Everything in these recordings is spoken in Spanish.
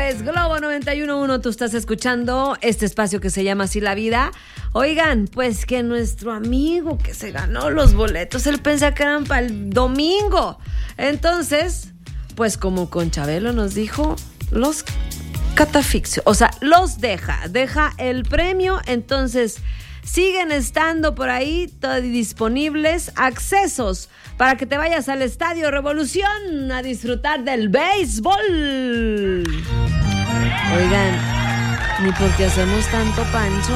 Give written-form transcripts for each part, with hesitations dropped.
es Globo 91.1, tú estás escuchando este espacio que se llama Así la Vida. Oigan, pues que nuestro amigo que se ganó los boletos, él pensaba que eran para el domingo. Entonces, pues como con Chabelo nos dijo, los catafixio, o sea, los deja el premio. Entonces siguen estando por ahí disponibles accesos para que te vayas al Estadio Revolución a disfrutar del béisbol. Oigan, ni porque hacemos tanto pancho,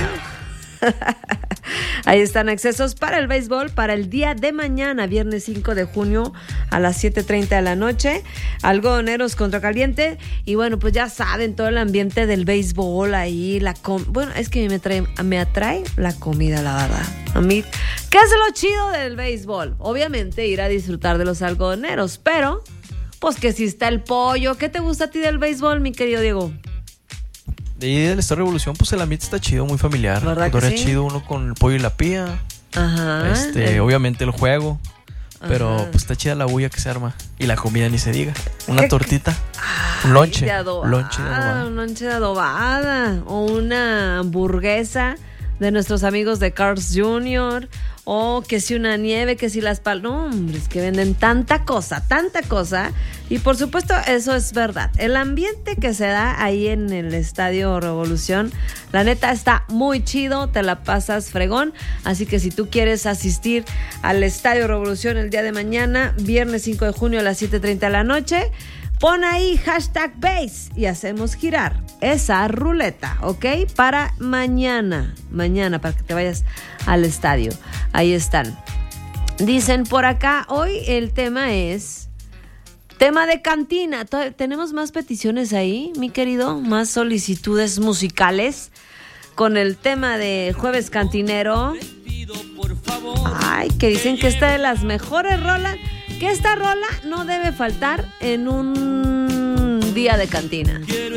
Ahí están accesos para el béisbol para el día de mañana, viernes 5 de junio a las 7:30 de la noche. Algodoneros contra Caliente. Y bueno, pues ya saben, todo el ambiente del béisbol ahí. Bueno, es que me atrae la comida, la verdad. A mí, ¿qué es lo chido del béisbol? Obviamente ir a disfrutar de los algodoneros, pero pues que si está el pollo. ¿Qué te gusta a ti del béisbol, mi querido Diego? De ahí del Estadio Revolución, pues el ambiente está chido, muy familiar. ¿Verdad que Era sí? chido uno con el pollo y la pía. Ajá. Obviamente el juego. Pero Ajá. pues está chida la bulla que se arma. Y la comida ni se diga. Una ¿Qué? tortita. Ay, Un lonche. de adobada, un lonche de adobada. O una hamburguesa de nuestros amigos de Carl's Jr. O que si una nieve, que si las no, hombre, es que venden tanta cosa. Y por supuesto, eso es verdad. El ambiente que se da ahí en el Estadio Revolución, la neta está muy chido, te la pasas fregón. Así que si tú quieres asistir al Estadio Revolución el día de mañana, viernes 5 de junio a las 7:30 de la noche, pon ahí #base y hacemos girar esa ruleta, ¿ok? Para mañana, para que te vayas al estadio. Ahí están. Dicen por acá, hoy el tema es tema de cantina. ¿Tenemos más peticiones ahí, mi querido? ¿Más solicitudes musicales con el tema de Jueves Cantinero? Ay, que dicen que esta es de las mejores rolas, que esta rola no debe faltar en un día de cantina.